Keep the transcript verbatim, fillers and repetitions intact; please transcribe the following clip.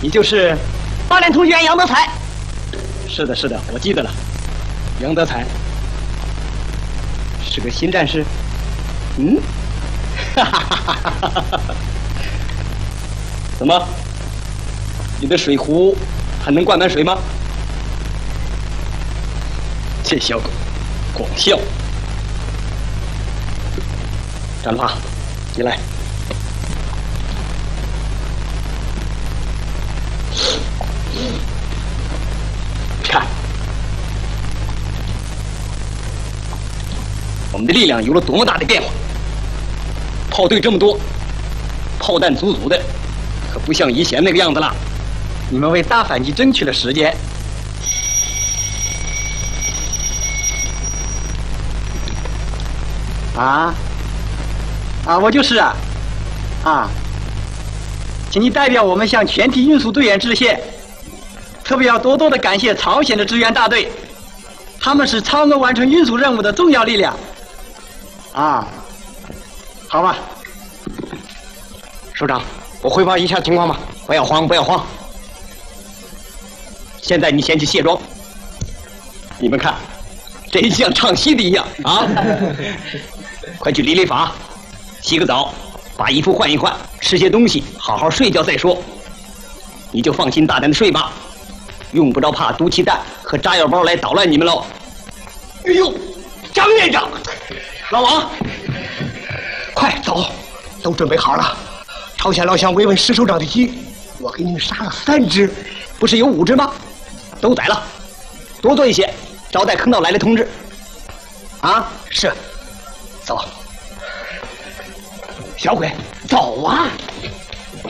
你就是八连同学杨德才。 是的，是的，我记得了。杨德才是个新战士。嗯，哈哈哈哈哈哈！怎么？你的水壶还能灌满水吗？这小狗光笑。展发，你来。看，我们的力量有了多么大的变化！炮队这么多，炮弹足足的，可不像以前那个样子了。你们为大反击争取了时间。啊？啊，我就是啊，啊，请你代表我们向全体运输队员致谢，特别要多多的感谢朝鲜的支援大队，他们是超额完成运输任务的重要力量。啊，好吧，首长，我汇报一下情况吧，不要慌，不要慌。现在你先去卸妆，你们看，真像唱戏的一样啊！快去理理发，洗个澡，把衣服换一换，吃些东西，好好睡觉再说。你就放心大胆的睡吧，用不着怕毒气弹和炸药包来捣乱你们喽。哎呦，张院长，老王，快走，都准备好了。朝鲜老乡慰问石首长的鸡，我给你们杀了三只，不是有五只吗？都宰了，多做一些，招待坑道来的同志。啊，是，走。小鬼，走啊！